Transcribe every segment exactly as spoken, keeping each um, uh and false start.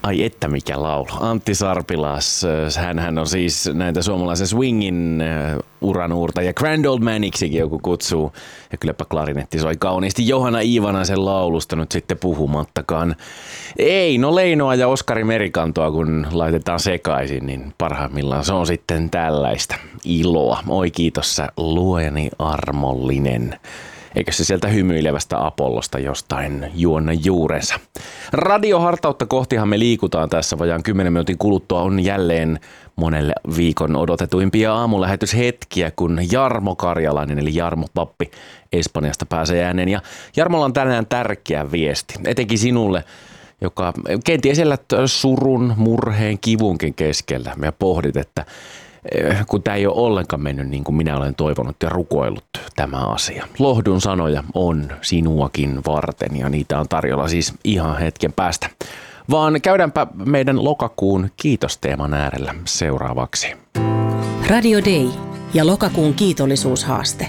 Ai että mikä laulu. Antti Sarpilas, hänhän on siis näitä suomalaisen swingin uranuurtaja Grand Old Maniksikin joku kutsuu. Ja kylläpä klarinetti soi kauniisti Johanna Iivanaisen laulusta nyt sitten puhumattakaan. Ei, no Leinoa ja Oskari Merikantoa kun laitetaan sekaisin, niin parhaimmillaan se on sitten tällaista iloa. Oi kiitos sä luojani armollinen. Eikö se sieltä hymyilevästä Apollosta jostain juonna juurensa? Radiohartautta kohtihan me liikutaan tässä vajaan kymmenen minuutin kuluttua on jälleen monelle viikon odotetuimpia aamulähetyshetkiä, kun Jarmo Karjalainen eli Jarmo Pappi Espanjasta pääsee ääneen. Ja Jarmolla on tänään tärkeä viesti, etenkin sinulle, joka kenties elät surun, murheen, kivunkin keskellä. Ja pohdit, että kun tämä ei ole ollenkaan mennyt niin kuin minä olen toivonut ja rukoillut tämä asia. Lohdun sanoja on sinuakin varten ja niitä on tarjolla siis ihan hetken päästä. Vaan käydäänpä meidän lokakuun kiitosteeman äärellä seuraavaksi. Radio Day ja lokakuun kiitollisuushaaste.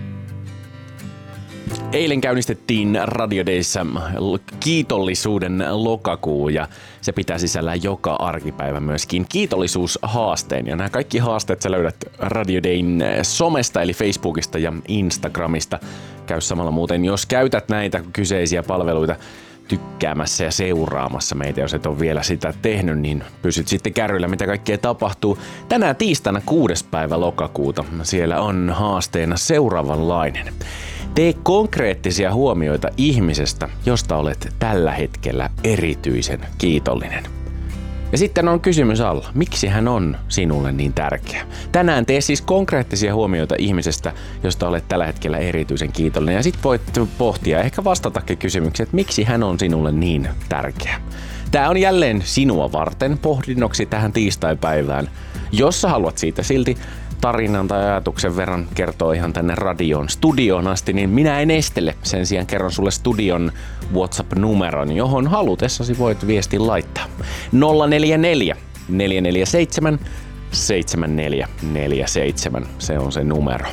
Eilen käynnistettiin Radio Dayssä kiitollisuuden lokakuu ja se pitää sisällään joka arkipäivä myöskin kiitollisuushaasteen. Ja nämä kaikki haasteet sä löydät Radio Dayn somesta eli Facebookista ja Instagramista. Käy samalla muuten, jos käytät näitä kyseisiä palveluita tykkäämässä ja seuraamassa meitä, jos et ole vielä sitä tehnyt, niin pysyt sitten kärryillä, mitä kaikkea tapahtuu. Tänään tiistaina kuudes päivä lokakuuta. Siellä on haasteena seuraavanlainen. Tee konkreettisia huomioita ihmisestä, josta olet tällä hetkellä erityisen kiitollinen. Ja sitten on kysymys alla, miksi hän on sinulle niin tärkeä? Tänään tee siis konkreettisia huomioita ihmisestä, josta olet tällä hetkellä erityisen kiitollinen. Ja sitten voit pohtia, ehkä vastatakin kysymykseen, että miksi hän on sinulle niin tärkeä. Tämä on jälleen sinua varten pohdinnoksi tähän tiistaipäivään. Jos sä haluat siitä silti tarinan tai ajatuksen verran kertoo ihan tänne radion studioon asti, niin minä en estele. Sen sijaan kerron sulle studion WhatsApp-numeron, johon halutessasi voit viestin laittaa. nolla neljä neljä, neljä neljä seitsemän, seitsemän neljä neljä seitsemän. Se on se numero.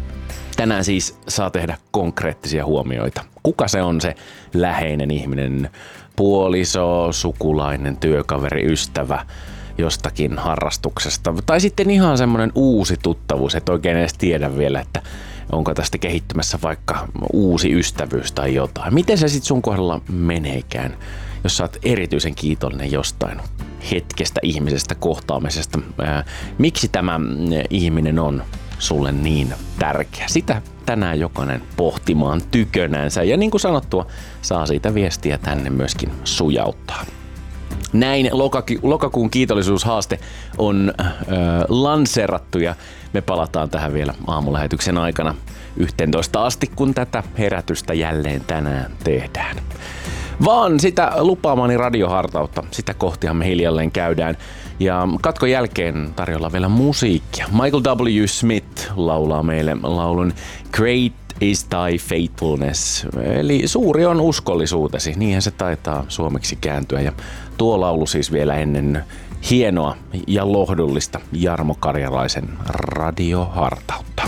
Tänään siis saa tehdä konkreettisia huomioita. Kuka se on se läheinen ihminen? Puoliso, sukulainen, työkaveri, ystävä jostakin harrastuksesta. Tai sitten ihan semmoinen uusi tuttavuus, et oikein edes tiedä vielä, että onko tästä kehittymässä vaikka uusi ystävyys tai jotain. Miten se sitten sun kohdalla meneekään, jos sä oot erityisen kiitollinen jostain hetkestä, ihmisestä, kohtaamisesta? Ää, miksi tämä ihminen on sulle niin tärkeä? Sitä tänään jokainen pohtimaan tykönänsä. Ja niin kuin sanottua, saa siitä viestiä tänne myöskin sujauttaa. Näin lokaki, lokakuun kiitollisuushaaste on äh, lanseerattu ja me palataan tähän vielä aamulähetyksen aikana yhteentoista asti, kun tätä herätystä jälleen tänään tehdään. Vaan sitä lupaamani radiohartautta, sitä kohtihan me hiljalleen käydään. Ja katkon jälkeen tarjolla vielä musiikkia. Michael W. Smith laulaa meille laulun Great is thy faithfulness, eli suuri on uskollisuutesi, niinhän se taitaa suomeksi kääntyä. Ja tuo laulu siis vielä ennen hienoa ja lohdullista Jarmo Karjalaisen radiohartautta.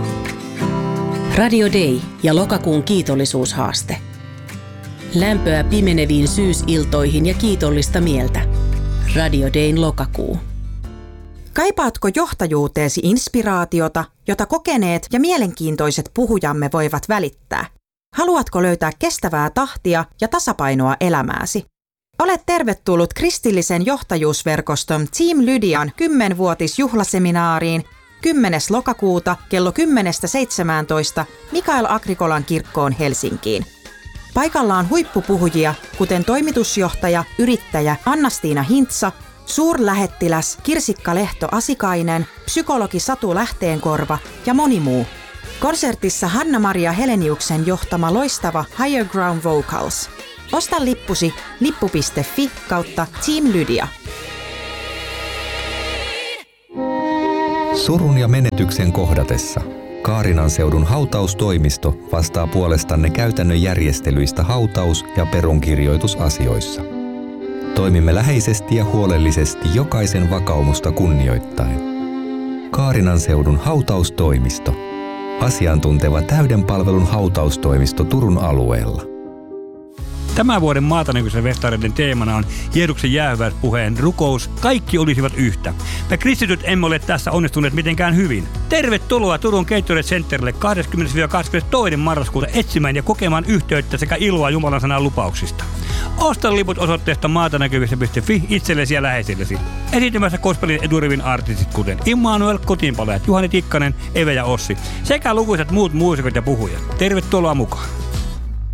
Radio Day ja lokakuun kiitollisuushaaste. Lämpöä pimeneviin syysiltoihin ja kiitollista mieltä. Radio Dayn lokakuu. Kaipaatko johtajuuteesi inspiraatiota, jota kokeneet ja mielenkiintoiset puhujamme voivat välittää? Haluatko löytää kestävää tahtia ja tasapainoa elämääsi? Olet tervetullut kristillisen johtajuusverkoston Team Lydian kymmenvuotisjuhlaseminaariin kymmenes lokakuuta kello kymmenestä seitsemääntoista Mikael Agrikolan kirkkoon Helsinkiin. Paikalla on huippupuhujia, kuten toimitusjohtaja, yrittäjä Anna-Stiina Hintsa, suurlähettiläs Kirsikka Lehto-Asikainen, psykologi Satu Lähteenkorva ja moni muu. Konsertissa Hanna-Maria Heleniuksen johtama loistava Higher Ground Vocals. Osta lippusi lippu piste fi kautta Team Lydia. Surun ja menetyksen kohdatessa Kaarinan seudun hautaustoimisto vastaa puolestanne käytännön järjestelyistä hautaus- ja perunkirjoitusasioissa. Toimimme läheisesti ja huolellisesti jokaisen vakaumusta kunnioittaen. Kaarinan seudun hautaustoimisto. Asiantunteva täyden palvelun hautaustoimisto Turun alueella. Tämän vuoden Maatanäkyisen festareiden teemana on Jeesuksen jäähyväispuheen rukous, kaikki olisivat yhtä. Me kristityt emme ole tässä onnistuneet mitenkään hyvin. Tervetuloa Turun Gatorade Centerille kahdeskymmenes kahdeskymmenestoinen marraskuuta etsimään ja kokemaan yhteyttä sekä iloa Jumalan sanan lupauksista. Osta liput osoitteesta maatanäkyvissä piste fi itsellesi ja läheisillesi. Esiintymässä gospelin edurivin artistit kuten Immanuel, Kotiinpalajat, Juhani Tikkanen, Eve ja Ossi sekä lukuisat muut muusikot ja puhujat. Tervetuloa mukaan!